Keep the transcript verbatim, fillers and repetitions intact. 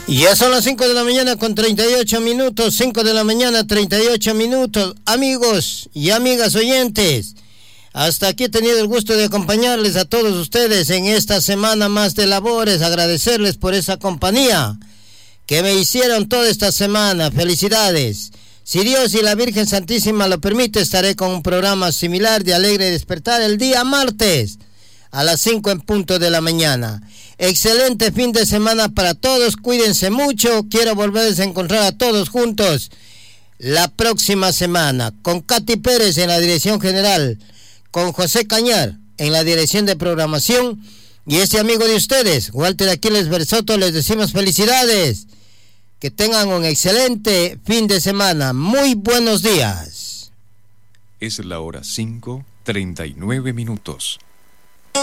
Ya son las cinco de la mañana con treinta y ocho minutos, cinco de la mañana treinta y ocho minutos. Amigos y amigas oyentes, hasta aquí he tenido el gusto de acompañarles a todos ustedes en esta semana más de labores, agradecerles por esa compañía que me hicieron toda esta semana. Felicidades. Si Dios y la Virgen Santísima lo permite, estaré con un programa similar de Alegre Despertar el día martes a las cinco en punto de la mañana. Excelente fin de semana para todos, cuídense mucho, quiero volverles a encontrar a todos juntos la próxima semana, con Katy Pérez en la dirección general, con José Cañar en la dirección de programación, y este amigo de ustedes, Walter Aquiles Bersoto, les decimos felicidades, que tengan un excelente fin de semana, muy buenos días. Es la hora cinco, treinta y nueve minutos.